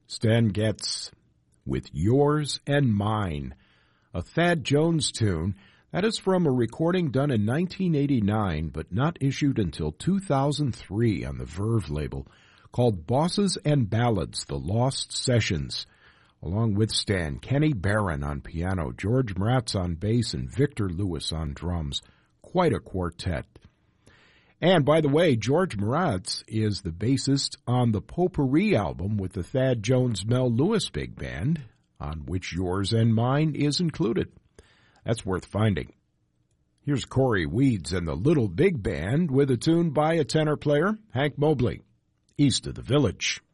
Stan Getz with Yours and Mine, a Thad Jones tune that is from a recording done in 1989 but not issued until 2003 on the Verve label, called Bosses and Ballads, The Lost Sessions. Along with Stan, Kenny Barron on piano, George Mraz on bass, and Victor Lewis on drums. Quite a quartet. And by the way, George Mraz is the bassist on the Potpourri album with the Thad Jones Mel Lewis Big Band, on which Yours and Mine is included. That's worth finding. Here's Corey Weeds and the Little Big Band with a tune by a tenor player, Hank Mobley, East of the Village.